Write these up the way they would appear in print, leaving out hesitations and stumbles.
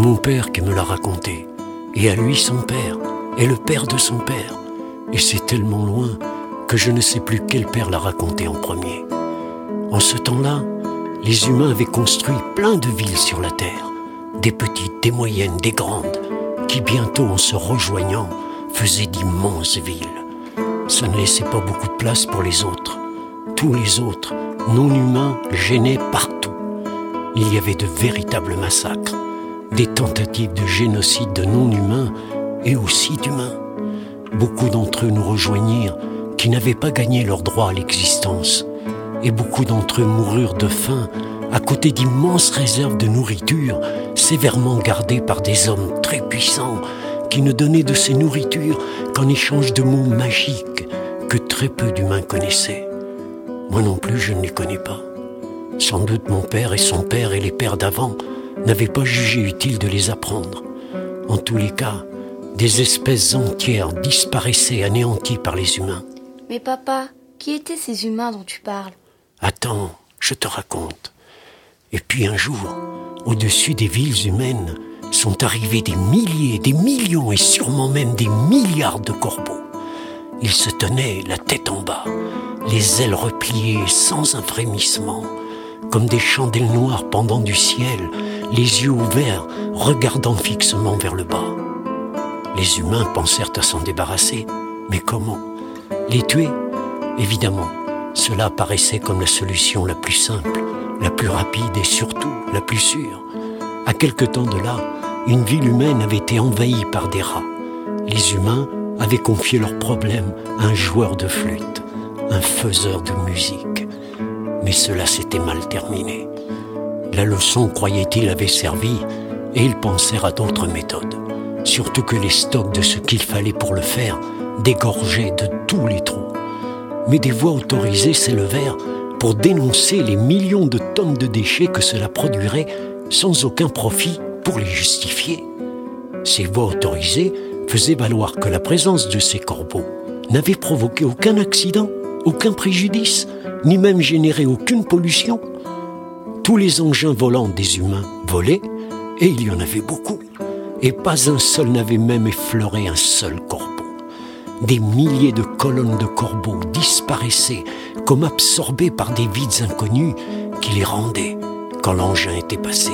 mon père qui me l'a raconté, et à lui son père, et le père de son père. Et c'est tellement loin que je ne sais plus quel père l'a raconté en premier. En ce temps-là, les humains avaient construit plein de villes sur la terre, des petites, des moyennes, des grandes, qui bientôt, en se rejoignant, faisaient d'immenses villes. Ça ne laissait pas beaucoup de place pour les autres. Tous les autres, non-humains, gênaient partout. Il y avait de véritables massacres, des tentatives de génocide de non-humains et aussi d'humains. Beaucoup d'entre eux nous rejoignirent qui n'avaient pas gagné leur droit à l'existence, et beaucoup d'entre eux moururent de faim à côté d'immenses réserves de nourriture sévèrement gardées par des hommes très puissants qui ne donnaient de ces nourritures qu'en échange de mots magiques que très peu d'humains connaissaient. Moi non plus, je ne les connais pas. Sans doute mon père et son père et les pères d'avant n'avaient pas jugé utile de les apprendre. En tous les cas, des espèces entières disparaissaient anéanties par les humains. Mais papa, qui étaient ces humains dont tu parles ? Attends, je te raconte. Et puis un jour, au-dessus des villes humaines, sont arrivés des milliers, des millions et sûrement même des milliards de corbeaux. Ils se tenaient la tête en bas, les ailes repliées sans un frémissement, comme des chandelles noires pendant du ciel, les yeux ouverts, regardant fixement vers le bas. Les humains pensèrent à s'en débarrasser, mais comment ? Les tuer ? Évidemment, cela paraissait comme la solution la plus simple, la plus rapide et surtout la plus sûre. À quelque temps de là, une ville humaine avait été envahie par des rats. Les humains avaient confié leurs problèmes à un joueur de flûte, un faiseur de musique. Mais cela s'était mal terminé. La leçon, croyaient-ils, avait servi et ils pensèrent à d'autres méthodes. Surtout que les stocks de ce qu'il fallait pour le faire dégorgeaient de tous les trous. Mais des voix autorisées s'élevèrent pour dénoncer les millions de tonnes de déchets que cela produirait sans aucun profit pour les justifier. Ces voix autorisées faisaient valoir que la présence de ces corbeaux n'avait provoqué aucun accident, aucun préjudice, ni même généré aucune pollution. Tous les engins volants des humains volaient, et il y en avait beaucoup, et pas un seul n'avait même effleuré un seul corbeau. Des milliers de colonnes de corbeaux disparaissaient comme absorbées par des vides inconnus qui les rendaient quand l'engin était passé.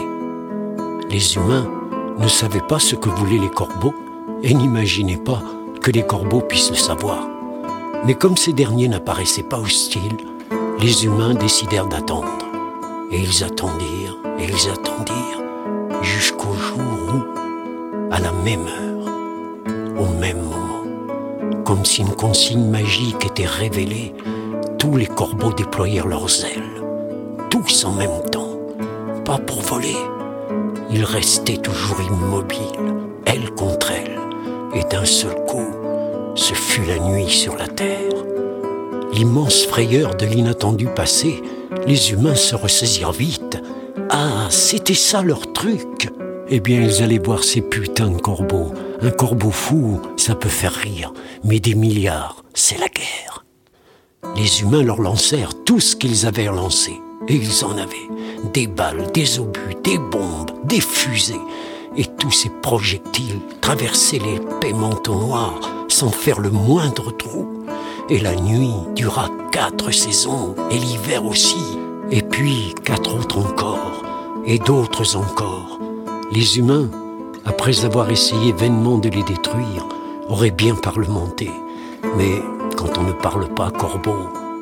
Les humains ne savaient pas ce que voulaient les corbeaux et n'imaginaient pas que les corbeaux puissent le savoir. Mais comme ces derniers n'apparaissaient pas hostiles, les humains décidèrent d'attendre. Et ils attendirent, et ils attendirent, jusqu'au jour où, à la même heure, au même moment, comme si une consigne magique était révélée, tous les corbeaux déployèrent leurs ailes, tous en même temps, pas pour voler. Ils restaient toujours immobiles, ailes contre ailes, et d'un seul coup, ce fut la nuit sur la terre. L'immense frayeur de l'inattendu passé, les humains se ressaisirent vite. Ah, c'était ça leur truc! Eh bien, ils allaient voir ces putains de corbeaux. Un corbeau fou, ça peut faire rire, mais des milliards, c'est la guerre. Les humains leur lancèrent tout ce qu'ils avaient lancé, et ils en avaient. Des balles, des obus, des bombes, des fusées. Et tous ces projectiles traversaient l'épais manteau noir sans faire le moindre trou. Et la nuit dura 4 saisons, et l'hiver aussi. Et puis 4 autres encore, et d'autres encore. Les humains, après avoir essayé vainement de les détruire, auraient bien parlementé. Mais quand on ne parle pas corbeau,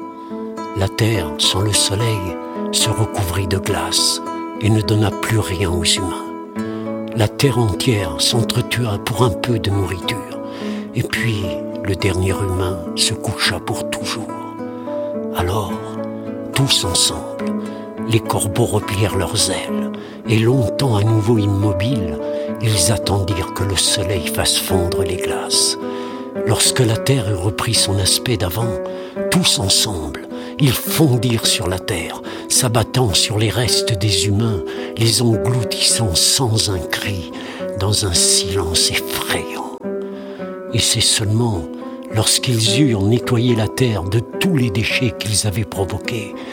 la terre, sans le soleil, se recouvrit de glace et ne donna plus rien aux humains. La terre entière s'entretua pour un peu de nourriture. Et puis, le dernier humain se coucha pour toujours. Alors, tous ensemble, les corbeaux replièrent leurs ailes, et longtemps à nouveau immobiles, ils attendirent que le soleil fasse fondre les glaces. Lorsque la terre eut repris son aspect d'avant, tous ensemble, ils fondirent sur la terre, s'abattant sur les restes des humains, les engloutissant sans un cri, dans un silence effrayant. Et c'est seulement lorsqu'ils eurent nettoyé la terre de tous les déchets qu'ils avaient provoqués,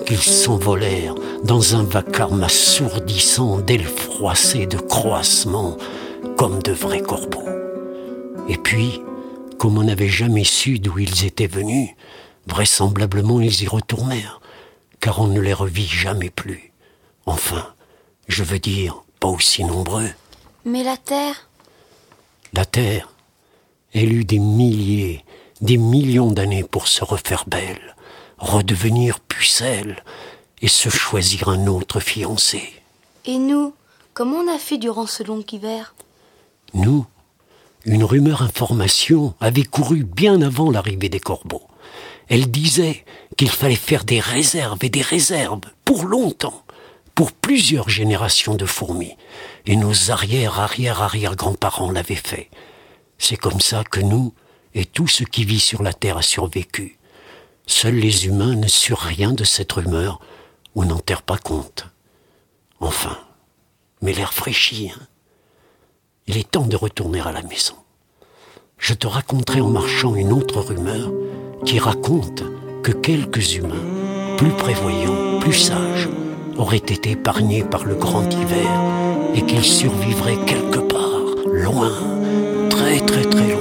qu'ils s'envolèrent dans un vacarme assourdissant d'ailes froissées de croassement comme de vrais corbeaux. Et puis, comme on n'avait jamais su d'où ils étaient venus, vraisemblablement ils y retournèrent, car on ne les revit jamais plus. Enfin, je veux dire, pas aussi nombreux. Mais la terre? La terre, elle eut des milliers, des millions d'années pour se refaire belle, redevenir pucelle et se choisir un autre fiancé. Et nous, comment on a fait durant ce long hiver? Nous, une rumeur information avait couru bien avant l'arrivée des corbeaux. Elle disait qu'il fallait faire des réserves et des réserves pour longtemps, pour plusieurs générations de fourmis. Et nos arrière-arrière-arrière-grands-parents l'avaient fait. C'est comme ça que nous, et tout ce qui vit sur la terre a survécu. Seuls les humains ne surent rien de cette rumeur ou n'en terent pas compte. Enfin, mais l'air fraîchit, hein. Il est temps de retourner à la maison. Je te raconterai en marchant une autre rumeur qui raconte que quelques humains, plus prévoyants, plus sages, auraient été épargnés par le grand hiver et qu'ils survivraient quelque part, loin, très très très loin.